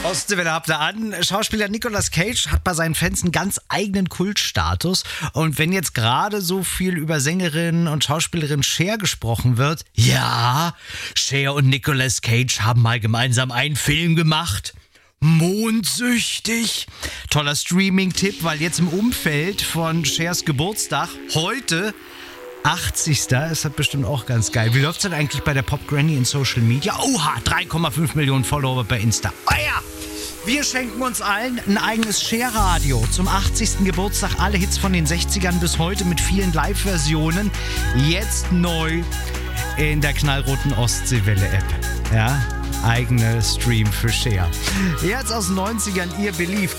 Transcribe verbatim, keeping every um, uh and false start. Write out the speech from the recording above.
Ostseewelle habt ihr an. Schauspieler Nicolas Cage hat bei seinen Fans einen ganz eigenen Kultstatus. Und wenn jetzt gerade so viel über Sängerin und Schauspielerin Cher gesprochen wird, ja, Cher und Nicolas Cage haben mal gemeinsam einen Film gemacht. Mondsüchtig. Toller Streaming-Tipp, weil jetzt im Umfeld von Chers Geburtstag heute achtzigster ist das bestimmt auch ganz geil. Wie läuft's denn eigentlich bei der Pop Granny in Social Media? Oha, drei Komma fünf Millionen Follower bei Insta. Oh ja! Wir schenken uns allen ein eigenes Cher-Radio zum achtzigsten Geburtstag. Alle Hits von den sechzigern bis heute mit vielen Live-Versionen. Jetzt neu in der knallroten Ostseewelle-App. Ja, eigene Stream für Cher. Jetzt aus den neunzigern, ihr Belief.